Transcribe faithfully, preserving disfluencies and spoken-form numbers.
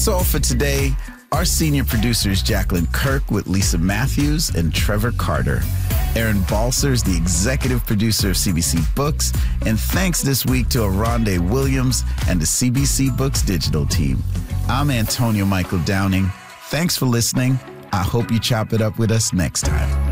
That's all for today. Our senior producer is Jacqueline Kirk with Lisa Matthews and Trevor Carter. Aaron Balser is the executive producer of C B C Books. And thanks this week to Aronde Williams and the C B C Books digital team. I'm Antonio Michael Downing. Thanks for listening. I hope you chop it up with us next time.